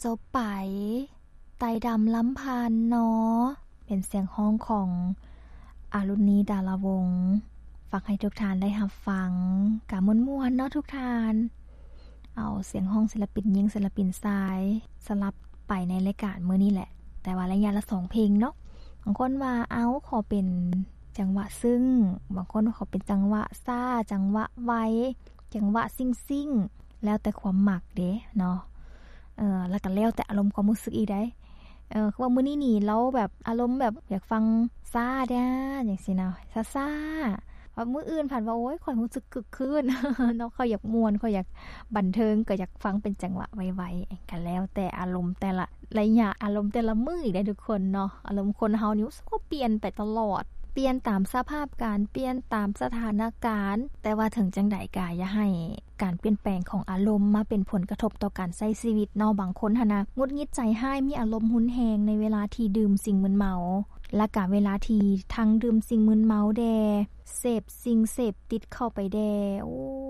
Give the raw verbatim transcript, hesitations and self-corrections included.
จบไปไตดำล้ำพันเนาะเป็นเสียงห้องของอารุณีดารวงศ์ฝากให้ทุกท่านได้รับฟังกะม่วนๆเนาะทุกท่านเอาเสียงห้องศิลปินหญิงศิลปินชายสลับไปในรายการมื้อนี้แหละแต่ว่าระยะละสองเพลงเนาะบางคนว่าเอาขอเป็นจังหวะซึ้งบางคนขอเป็นจังหวะซ่าจังหวะไวจังหวะซิ่งๆแล้วแต่ความมักเด้เนาะเออแล้วก็แล้วแต่อารมณ์ความรู้สึกอีกได้เออคือว่ามื้อนี้นี่เราแบบอารมณ์แบบอยากฟังซ่าเด้อจังซี่เนาะซ่าๆว่ามื้ออื่นผ่านว่าโอ๊ยข่อยรู้สึกคึกคืน เนาะข่อยอยากม่วนข่อยอยากบันเทิงก็อยากฟังเป็นจังหวะไวๆก็แล้วแต่อารมณ์แต่ละระยะอารมณ์แต่ละมื้ออีกได้ทุกคนเนาะอารมณ์คนเฮานี่ก็เปลี่ยนไปตลอดเปลี่ยนตามสภาพการเปลี่ยนตามสถานการณ์แต่ว่าถึงจังใดก็อย่าให้การเปลี่ยนแปลงของอารมณ์มาเป็นผลกระทบต่อการใช้ชีวิตเนาะบางคนหั่นน่ะหงุดหงิดใจร้ายมีอารมณ์หุนแฮงในเวลาที่ดื่มสิ่งมึนเมาและก็เวลาที่ทั้งดื่มสิ่งมึนเมาแดเสพสิ่งเสพติดเข้าไปแดโอ้